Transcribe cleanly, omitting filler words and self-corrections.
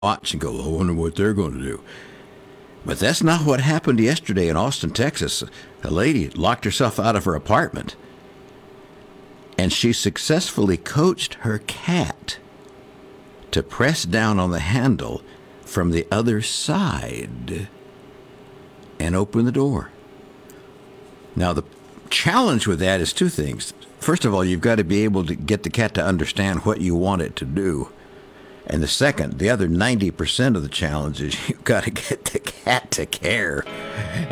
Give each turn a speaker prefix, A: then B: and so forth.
A: watch and go, I wonder what they're going to do. But that's not what happened yesterday in Austin, Texas. A lady locked herself out of her apartment, and she successfully coached her cat to press down on the handle from the other side and open the door. Now, the challenge with that is two things. First of all, you've got to be able to get the cat to understand what you want it to do. And the other 90% of the challenge is you've got to get the cat to care.